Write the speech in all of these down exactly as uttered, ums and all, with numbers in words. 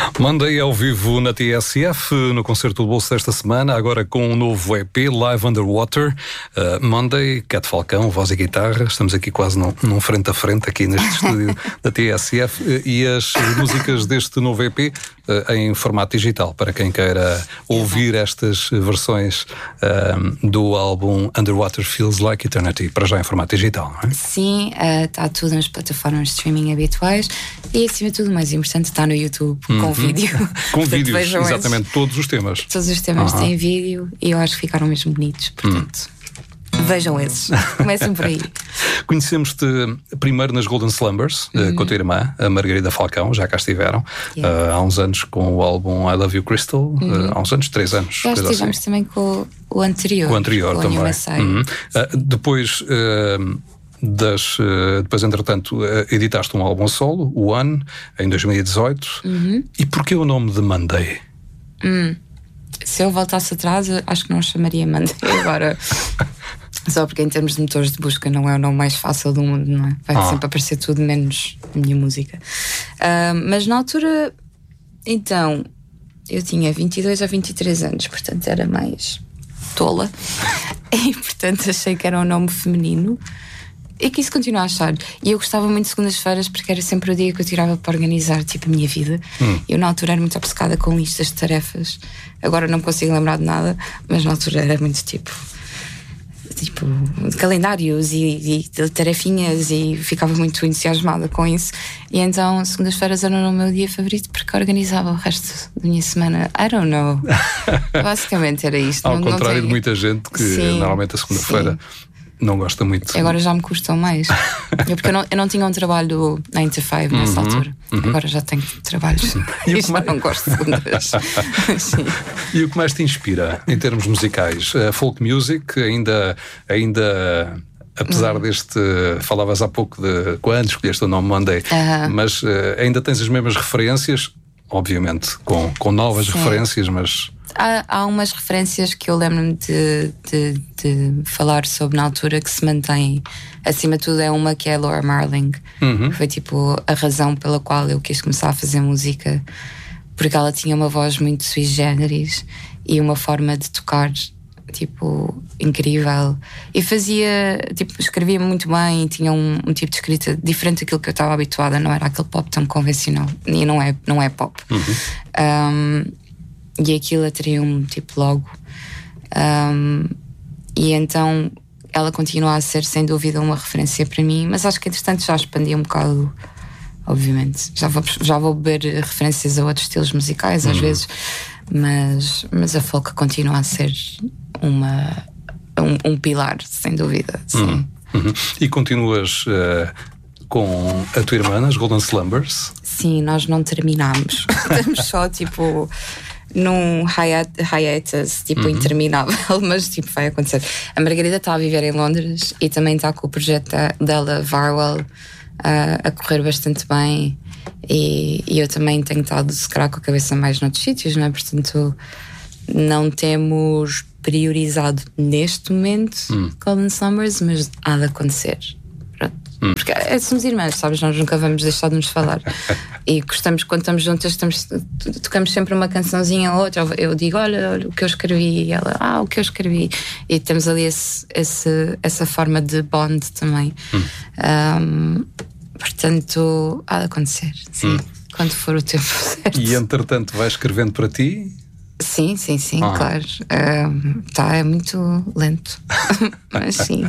Monday ao vivo na T S F, no Concerto do Bolso desta semana, agora com um novo E P, Live Underwater. uh, Monday, Cat Falcão, voz e guitarra. Estamos aqui quase num, num frente a frente aqui neste estúdio da T S F, uh, e as músicas deste novo E P uh, em formato digital, para quem queira ouvir estas versões uh, do álbum Underwater Feels Like Eternity, para já em formato digital, não é? Sim, está uh, tudo nas plataformas de streaming habituais e, acima de tudo, o mais importante, está no YouTube, uhum. com vídeo. Com portanto, vídeos, exatamente, esses, todos os temas. Todos os temas uhum. têm vídeo e eu acho que ficaram mesmo bonitos, portanto, uhum. vejam esses. Comecem por aí. Conhecemos-te primeiro nas Golden Slumbers, uhum. com a tua irmã, a Margarida Falcão, já cá estiveram, yeah. uh, há uns anos com o álbum I Love You Crystal, uhum. uh, há uns anos, três anos. Já estivemos assim. Também com o anterior. Com o anterior com também. Uhum. Uh, depois... Uh, Das, uh, depois, entretanto, uh, editaste um álbum solo, o One, em dois mil e dezoito. Uhum. E porquê o nome de Monday? Hum. Se eu voltasse atrás, acho que não chamaria Monday agora. Só porque, em termos de motores de busca, não é o nome mais fácil do mundo, não é? Vai ah. sempre aparecer tudo menos a minha música. Uh, mas na altura, então, eu tinha vinte e dois ou vinte e três anos, portanto era mais tola. E, portanto, achei que era um nome feminino. E que isso continua a achar. E eu gostava muito de segundas-feiras porque era sempre o dia que eu tirava para organizar, tipo, a minha vida. Hum. Eu na altura era muito obcecada com listas de tarefas. Agora não consigo lembrar de nada, mas na altura era muito tipo tipo calendários e, e tarefinhas, e ficava muito entusiasmada com isso. E então segundas-feiras eram o meu dia favorito porque organizava o resto da minha semana. I don't know. Basicamente era isto. Ao não, contrário não tem... de muita gente que sim, normalmente a segunda-feira sim. não gosta muito. Agora já me custam mais. eu, porque eu não, eu não tinha um trabalho nine to five nessa uhum, altura. Uhum. Agora já tenho trabalhos. E eu mais... não gosto de segundas. E o que mais te inspira em termos musicais? Uh, folk music, ainda, ainda apesar uhum. deste. Falavas há pouco de quando escolheste o nome Monday, uhum. mas uh, ainda tens as mesmas referências, obviamente, com, com novas sim. referências, mas. Há, há umas referências que eu lembro-me de, de, de falar sobre na altura que se mantêm. Acima de tudo é uma que é a Laura Marling. Uhum. Foi tipo a razão pela qual eu quis começar a fazer música, porque ela tinha uma voz muito sui generis e uma forma de tocar tipo incrível, e fazia tipo, escrevia muito bem, tinha um, um tipo de escrita diferente daquilo que eu estava habituada. Não era aquele pop tão convencional, e não é, não é pop. Uhum. um, E aquilo atraiu-me tipo logo. Um, e então ela continua a ser sem dúvida uma referência para mim, mas acho que entretanto já expandi um bocado, obviamente. Já vou, já vou beber referências a outros estilos musicais às uhum. vezes, mas, mas a folk continua a ser uma, um, um pilar, sem dúvida. Sim. Uhum. Uhum. E continuas uh, com a tua irmã nas Golden Slumbers? Sim, nós não terminamos. Estamos só tipo num hiatus tipo uhum. interminável, mas tipo vai acontecer. A Margarida está a viver em Londres e também está com o projeto dela, Varwell, uh, a correr bastante bem, e, e eu também tenho estado se calhar com a cabeça mais noutros sítios, não é? Portanto não temos priorizado neste momento uhum. Golden Summers, mas há de acontecer. Hum. Porque é, somos irmãs, sabes? Nós nunca vamos deixar de nos falar. E gostamos, quando estamos juntas, estamos, tocamos sempre uma cançãozinha ou outra. Eu digo, olha, olha o que eu escrevi, e ela, ah, o que eu escrevi. E temos ali esse, esse, essa forma de bond também. Hum. Um, portanto, há de acontecer, sim, hum. quando for o tempo certo. E entretanto, vais escrevendo para ti? Sim, sim, sim, ah. claro. Um, tá, é muito lento, mas sim.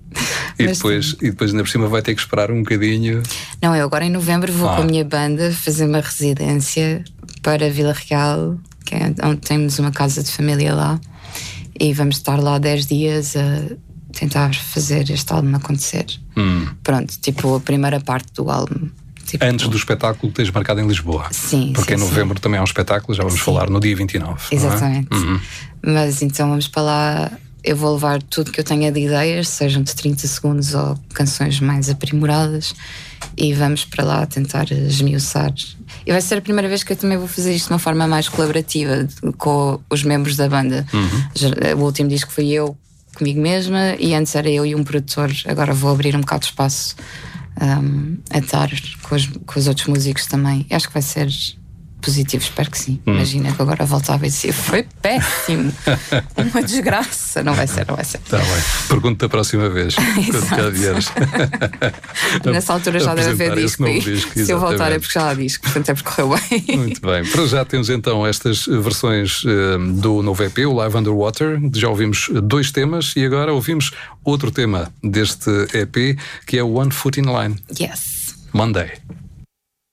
E depois, e depois ainda por cima vai ter que esperar um bocadinho. Não, eu agora em novembro vou ah. com a minha banda fazer uma residência para Vila Real, que é onde temos uma casa de família lá, e vamos estar lá dez dias a tentar fazer este álbum acontecer. Hum. Pronto, tipo a primeira parte do álbum. Tipo, antes do espetáculo que tens marcado em Lisboa. Sim. Porque sim, em novembro sim. também há um espetáculo, já vamos sim. falar no dia vinte e nove. Exatamente. Não é? Uhum. Mas então vamos para lá. Eu vou levar tudo que eu tenha de ideias, sejam de trinta segundos ou canções mais aprimoradas, e vamos para lá tentar esmiuçar. E vai ser a primeira vez que eu também vou fazer isto de uma forma mais colaborativa com os membros da banda. Uhum. O último disco foi eu comigo mesma, e antes era eu e um produtor. Agora vou abrir um bocado de espaço um, a estar com os, com os outros músicos também. E acho que vai ser positivo, espero que sim. Hum. Imagina que agora voltava e dizia: foi péssimo, uma desgraça. Não vai ser, não vai ser. Tá bem. Pergunto-te a próxima vez, quando cá vieres. Nessa altura já deve haver disco. disco Se eu voltar é porque já há disco, portanto é porque correu bem. Muito bem. Para já temos então estas versões um, do novo E P, o Live Underwater. Já ouvimos dois temas e agora ouvimos outro tema deste E P, que é o One Foot in Line. Yes. Monday.